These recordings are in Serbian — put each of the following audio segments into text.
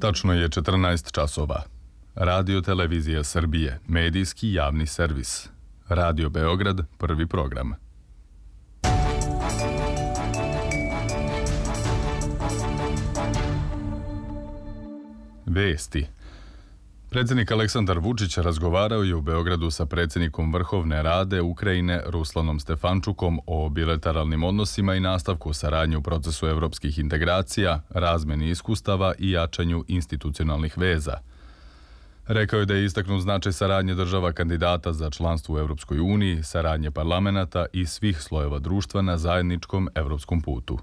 Tačno je 14 časova. Radio Televizija Srbije, medijski javni servis. Radio Beograd, prvi program. Vesti. Predsjednik Aleksandar Vučić razgovarao je u Beogradu sa predsjednikom Vrhovne Rade Ukrajine Ruslanom Stefančukom o bilateralnim odnosima i nastavku saradnje u procesu evropskih integracija, razmeni iskustava i jačanju institucionalnih veza. Rekao je da je istaknut značaj saradnje država kandidata za članstvo u Evropskoj uniji, saradnje parlamenata i svih slojeva društva na zajedničkom evropskom putu.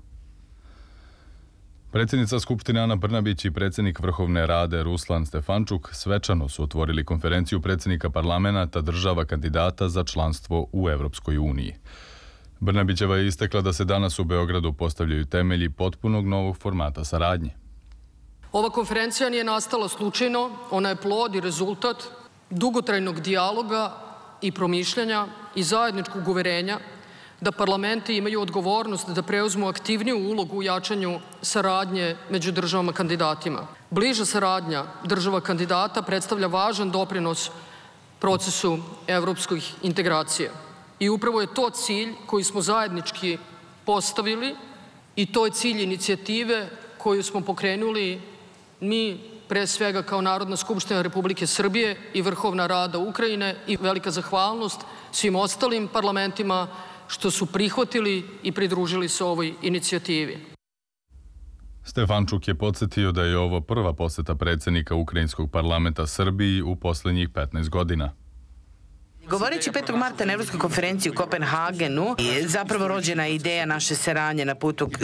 Predsjednica Skupštine Ana Brnabić i predsjednik Vrhovne Rade Ruslan Stefančuk svečano su otvorili konferenciju predsjednika parlamenata država kandidata za članstvo u Evropskoj uniji. Brnabićeva je istakla da se danas u Beogradu postavljaju temelji potpunog novog formata saradnje. Ova konferencija nije nastala slučajno, ona je plod i rezultat dugotrajnog dijaloga i promišljanja i zajedničkog uverenja da parlamenti imaju odgovornost da preuzmu aktivniju ulogu u jačanju saradnje među državama kandidatima. Bliža saradnja država kandidata predstavlja važan doprinos procesu evropskih integracija. I upravo je to cilj koji smo zajednički postavili i to je cilj inicijative koju smo pokrenuli mi, pre svega kao Narodna skupština Republike Srbije i Vrhovna Rada Ukrajine, i velika zahvalnost svim ostalim parlamentima što su prihvatili i pridružili se ovoj inicijativi. Stefančuk je podsjetio da je ovo prva poseta predsjednika Ukrajinskog parlamenta Srbiji u posljednjih 15 godina. Govoreći 5. marta na Evropskoj konferenciji u Kopenhagenu je zapravo rođena ideja naše saradnje na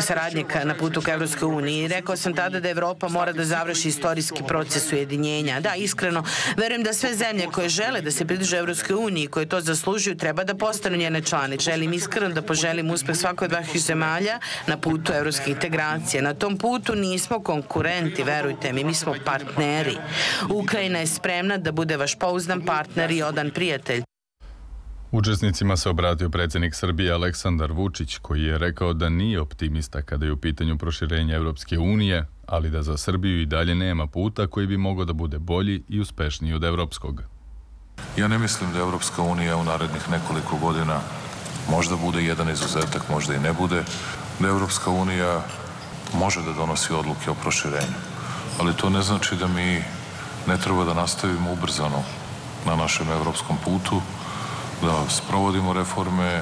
putu ka Evropskoj uniji. Rekao sam tada da Evropa mora da završi istorijski proces ujedinjenja. Da, iskreno, verujem da sve zemlje koje žele da se pridruže Evropskoj uniji, koje to zaslužuju, treba da postanu njene članice. Želim iskreno da poželim uspeh svakoj od vaših zemalja na putu evropske integracije. Na tom putu nismo konkurenti, verujte mi, mi smo partneri. Ukrajina je spremna da bude vaš pouzdan partner i odan prijatelj. Učesnicima se obratio predsjednik Srbije Aleksandar Vučić, koji je rekao da nije optimista kada je u pitanju proširenja Evropske unije, ali da za Srbiju i dalje nema puta koji bi mogao da bude bolji i uspešniji od evropskog. Ja ne mislim da Evropska unija u narednih nekoliko godina možda bude jedan izuzetak, možda i ne bude, da Evropska unija može da donosi odluke o proširenju. Ali to ne znači da mi ne treba da nastavimo ubrzano na našem evropskom putu, da sprovodimo reforme,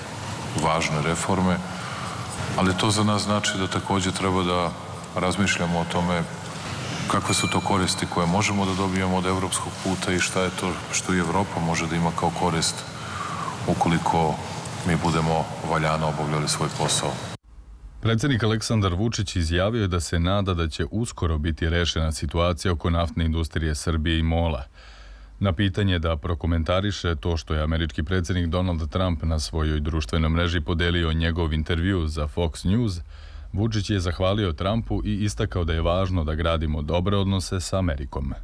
važne reforme, ali to za nas znači da također treba da razmišljamo o tome kakve su to koristi koje možemo da dobijemo od evropskog puta i šta je to što i Evropa može da ima kao korist ukoliko mi budemo valjano obavljali svoj posao. Predsjednik Aleksandar Vučić izjavio je da se nada da će uskoro biti rešena situacija oko naftne industrije Srbije i MOL-a. Na pitanje da prokomentariše to što je američki predsjednik Donald Trump na svojoj društvenoj mreži podelio njegov intervju za Fox News, Vučić je zahvalio Trumpu i istakao da je važno da gradimo dobre odnose sa Amerikom.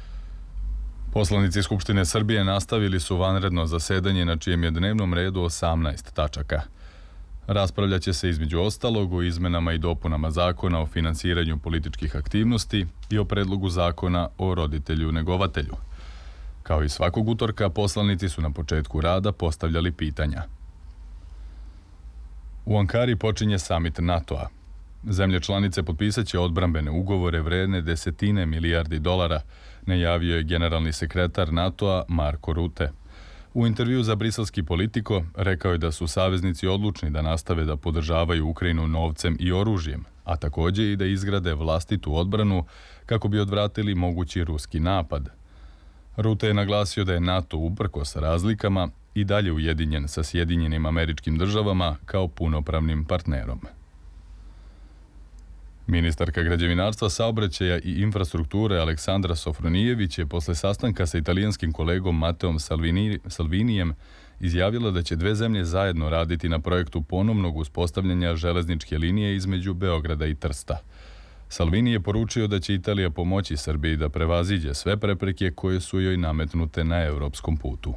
Poslanici Skupštine Srbije nastavili su vanredno zasedanje na čijem je dnevnom redu 18 tačaka. Raspravljaće se između ostalog o izmenama i dopunama zakona o finansiranju političkih aktivnosti i o predlogu zakona o roditelju-negovatelju. Kao i svakog utorka, poslanici su na početku rada postavljali pitanja. U Ankari počinje samit NATO-a. Zemlje članice potpisat će odbrambene ugovore vredne desetine milijardi dolara, najavio je generalni sekretar NATO-a Marko Rute. U intervju za briselski Politiko rekao je da su saveznici odlučni da nastave da podržavaju Ukrajinu novcem i oružjem, a također i da izgrade vlastitu odbranu kako bi odvratili mogući ruski napad. Rute je naglasio da je NATO uprkos razlikama i dalje ujedinjen sa Sjedinjenim Američkim Državama kao punopravnim partnerom. Ministarka građevinarstva, saobraćaja i infrastrukture Aleksandra Sofronijević je posle sastanka sa italijanskim kolegom Mateom Salvinijem izjavila da će dve zemlje zajedno raditi na projektu ponovnog uspostavljanja železničke linije između Beograda i Trsta. Salvini je poručio da će Italija pomoći Srbiji da prevaziđe sve prepreke koje su joj nametnute na evropskom putu.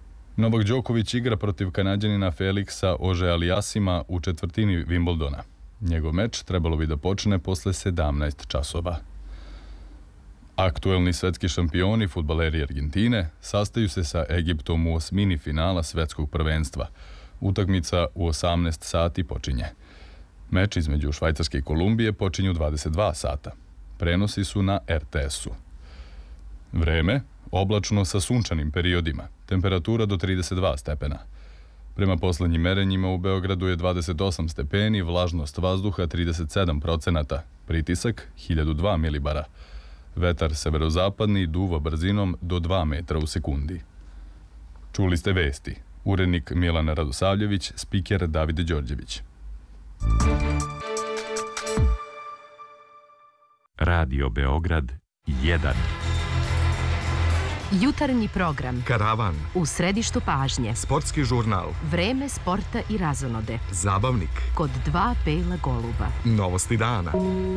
Novak Đoković igra protiv Kanađanina Feliksa Ože-Aliassima u četvrtini Wimbledona. Njegov meč trebalo bi da počne posle 17 časova. Aktuelni svetski šampioni, fudbaleri Argentine, sastaju se sa Egiptom u osmini finala svetskog prvenstva. Utakmica u 18 sati počinje. Meč između Švajcarske i Kolumbije počinju 22 sata. Prenosi su na RTS-u. Vreme, oblačno sa sunčanim periodima. Temperatura do 32 stepena. Prema poslednjim merenjima u Beogradu je 28 stepeni, vlažnost vazduha 37%, pritisak 1002 milibara. Vetar severozapadni duva brzinom do 2 metra u sekundi. Čuli ste vesti. Urednik Milan Radosavljević, spiker Davide Đorđević. Radio Beograd 1. Jutarnji program. Karavan. U središtu pažnje. Sportski žurnal. Vreme sporta i razonode. Zabavnik. Kod dva bela goluba. Novosti dana.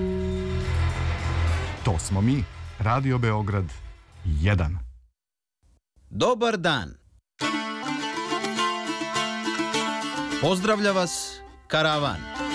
To smo mi. Radio Beograd 1. Dobar dan. Pozdravlja vas Karavan.